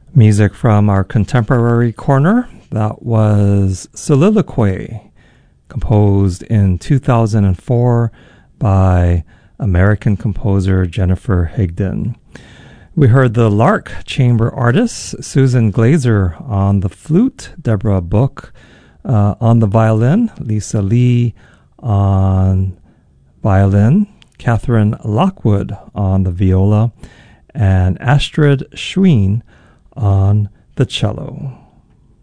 Music from our contemporary corner, that was Soliloquy, composed in 2004 by American composer Jennifer Higdon. We heard the Lark Chamber artists, Susan Glazer on the flute, Deborah Book on the violin, Lisa Lee on violin, Catherine Lockwood on the viola, and Astrid Schween on the cello.